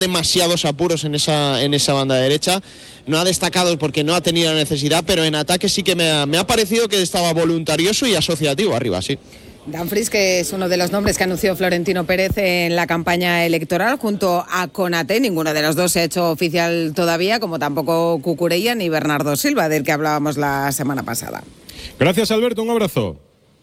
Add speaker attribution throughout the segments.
Speaker 1: demasiados apuros en esa banda derecha. No ha destacado porque no ha tenido la necesidad, pero en ataque sí que me ha parecido que estaba voluntarioso y asociativo arriba, sí.
Speaker 2: Dumfries, que es uno de los nombres que anunció Florentino Pérez en la campaña electoral junto a Konaté. Ninguno de los dos se ha hecho oficial todavía, como tampoco Cucurella ni Bernardo Silva, del que hablábamos la semana pasada.
Speaker 3: Gracias, Alberto, un abrazo.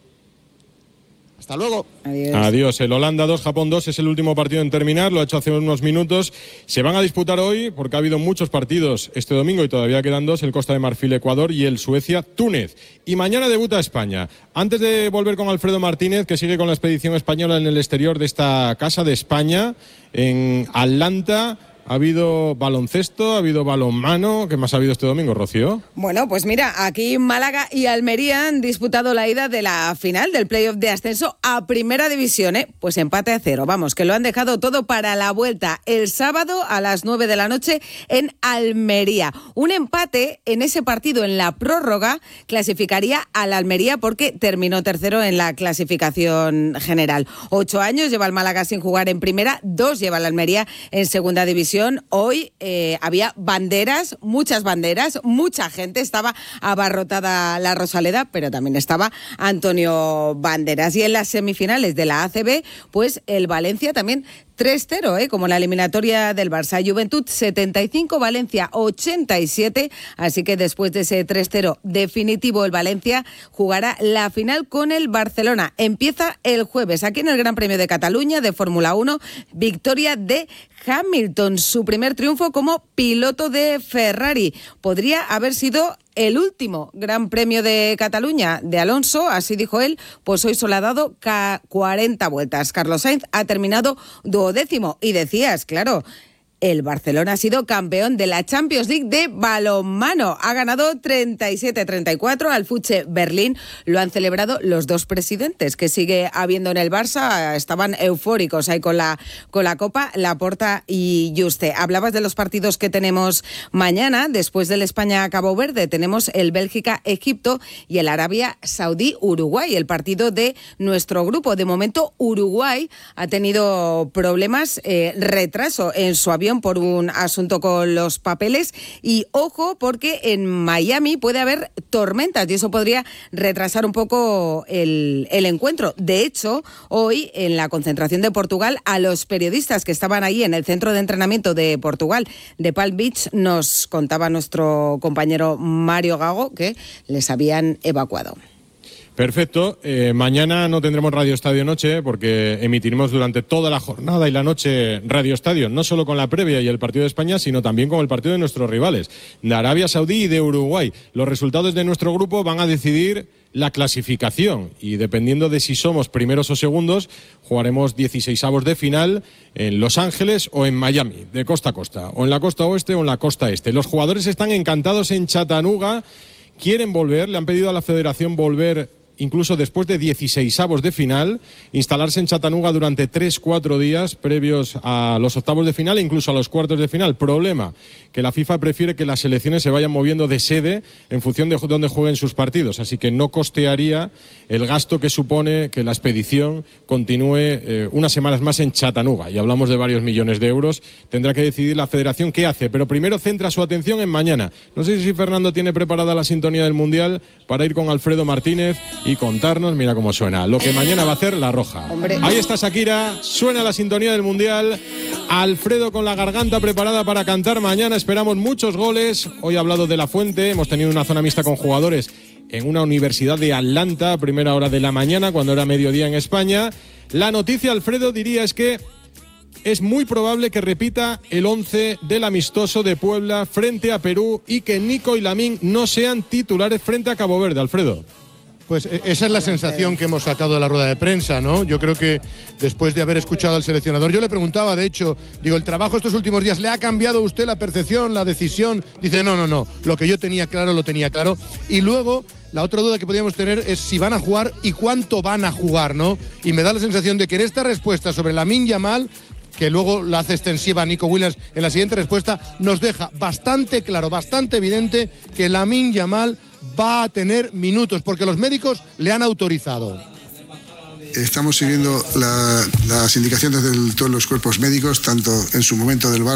Speaker 1: Hasta luego.
Speaker 3: Adiós. El Holanda 2, Japón 2 es el último partido en terminar, lo ha hecho hace unos minutos. Se van a disputar hoy, porque ha habido muchos partidos este domingo y todavía quedan dos, el Costa de Marfil Ecuador y el Suecia Túnez. Y mañana debuta España. Antes de volver con Alfredo Martínez, que sigue con la expedición española en el exterior de esta casa de España, en Atlanta. Ha habido baloncesto, ha habido balonmano. ¿Qué más ha habido este domingo, Rocío?
Speaker 2: Bueno, pues mira, aquí Málaga y Almería han disputado la ida de la final del playoff de ascenso a Primera División, ¿eh? Pues empate a 0, vamos, que lo han dejado todo para la vuelta el sábado a las 9 de la noche en Almería. Un empate en ese partido en la prórroga clasificaría a la Almería porque terminó tercero en la clasificación general. 8 años lleva el Málaga sin jugar en Primera, 2 lleva la Almería en Segunda División. Hoy había banderas, muchas banderas, mucha gente, estaba abarrotada la Rosaleda, pero también estaba Antonio Banderas. Y en las semifinales de la ACB, pues el Valencia también 3-0, como la eliminatoria del Barça. Juventud 75, Valencia 87, así que después de ese 3-0 definitivo, el Valencia jugará la final con el Barcelona. Empieza el jueves aquí en el Gran Premio de Cataluña de Fórmula 1, victoria de Hamilton, su primer triunfo como piloto de Ferrari. Podría haber sido el último Gran Premio de Cataluña de Alonso, así dijo él, pues hoy solo ha dado 40 vueltas. Carlos Sainz ha terminado 12º y decías, claro, el Barcelona ha sido campeón de la Champions League de balonmano. Ha ganado 37-34 al Fuche Berlín. Lo han celebrado los dos presidentes que sigue habiendo en el Barça. Estaban eufóricos ahí con la Copa, Laporta y Juste. Hablabas de los partidos que tenemos mañana. Después del España-Cabo Verde tenemos el Bélgica-Egipto y el Arabia Saudí-Uruguay. El partido de nuestro grupo. De momento, Uruguay ha tenido problemas, retraso en su avión por un asunto con los papeles y ojo porque en Miami puede haber tormentas y eso podría retrasar un poco el encuentro. De hecho, hoy en la concentración de Portugal, a los periodistas que estaban ahí en el centro de entrenamiento de Portugal, de Palm Beach, nos contaba nuestro compañero Mario Gago que les habían evacuado.
Speaker 3: Perfecto. Mañana no tendremos Radio Estadio Noche porque emitiremos durante toda la jornada y la noche Radio Estadio, no solo con la previa y el partido de España, sino también con el partido de nuestros rivales, de Arabia Saudí y de Uruguay. Los resultados de nuestro grupo van a decidir la clasificación y dependiendo de si somos primeros o segundos, jugaremos 16avos de final en Los Ángeles o en Miami, de costa a costa, o en la costa oeste o en la costa este. Los jugadores están encantados en Chattanooga, quieren volver, le han pedido a la federación volver incluso después de 16avos de final, instalarse en Chattanooga durante 3-4 días previos a los octavos de final e incluso a los cuartos de final. Problema, que la FIFA prefiere que las selecciones se vayan moviendo de sede en función de dónde jueguen sus partidos, así que no costearía el gasto que supone que la expedición continúe unas semanas más en Chattanooga, y hablamos de varios millones de euros. Tendrá que decidir la federación qué hace, pero primero centra su atención en mañana. No sé si Fernando tiene preparada la sintonía del Mundial para ir con Alfredo Martínez y contarnos, mira cómo suena, lo que mañana va a hacer La Roja.
Speaker 2: Hombre.
Speaker 3: Ahí está Shakira, suena la sintonía del Mundial, Alfredo con la garganta preparada para cantar mañana, esperamos muchos goles. Hoy ha hablado de La Fuente, hemos tenido una zona mixta con jugadores en una universidad de Atlanta a primera hora de la mañana, cuando era mediodía en España. La noticia, Alfredo, diría es que es muy probable que repita el 11 del amistoso de Puebla frente a Perú y que Nico y Lamine no sean titulares frente a Cabo Verde, Alfredo.
Speaker 4: Pues esa es la sensación que hemos sacado de la rueda de prensa, ¿no? Yo creo que después de haber escuchado al seleccionador, yo le preguntaba, de hecho, digo, ¿el trabajo estos últimos días le ha cambiado a usted la percepción, la decisión? Dice, no, lo que yo tenía claro, lo tenía claro. Y luego, la otra duda que podríamos tener es si van a jugar y cuánto van a jugar, ¿no? Y me da la sensación de que en esta respuesta sobre Lamine Yamal, que luego la hace extensiva a Nico Williams en la siguiente respuesta, nos deja bastante claro, bastante evidente que Lamine Yamal va a tener minutos, porque los médicos le han autorizado.
Speaker 5: Estamos siguiendo las indicaciones de todos los cuerpos médicos, tanto en su momento del Barça